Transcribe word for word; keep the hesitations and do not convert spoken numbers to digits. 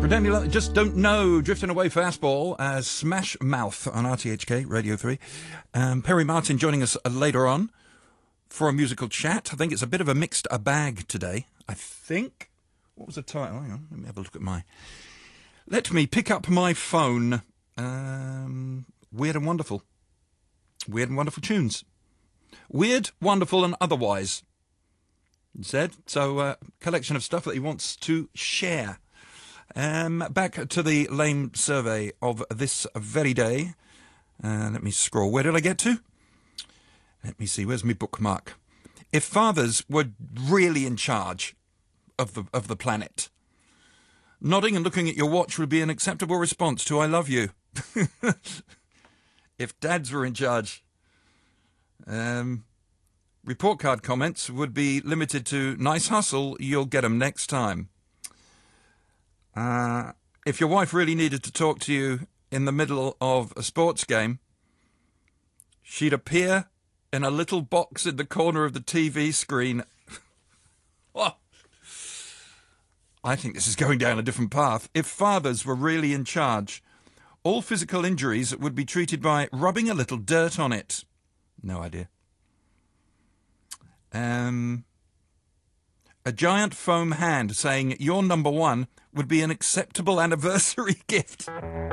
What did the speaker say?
Pretend you just don't know. Drifting away fastball as Smash Mouth on R T H K Radio three. Um, Perry Martin joining us uh, later on for a musical chat. I think it's a bit of a mixed a bag today. I think. What was the title? Hang on, let me have a look at my. Let me pick up my phone. Um, weird and wonderful. Weird and wonderful tunes. Weird, wonderful, and otherwise. He said so. Uh, collection of stuff that he wants to share. Um, back to the lame survey of this very day. Uh, let me scroll. Where did I get to? Let me see. Where's my bookmark? If fathers were really in charge of the of the planet, nodding and looking at your watch would be an acceptable response to "I love you." If dads were in charge, um, report card comments would be limited to "Nice hustle. You'll get 'em next time." Uh, if your wife really needed to talk to you in the middle of a sports game, she'd appear in a little box in the corner of the T V screen. Oh, I think this is going down a different path. If fathers were really in charge, all physical injuries would be treated by rubbing a little dirt on it. No idea. Um... A giant foam hand saying "you're number one" would be an acceptable anniversary gift.